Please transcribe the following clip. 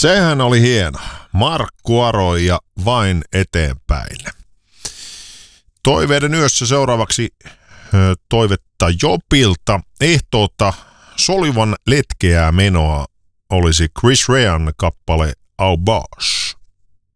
Sehän oli hieno. Markku Aro ja Vain eteenpäin. Toiveiden yössä seuraavaksi toivetta Jopilta. Ehtoota solivan letkeää menoa olisi Chris Rean kappale Au Boss.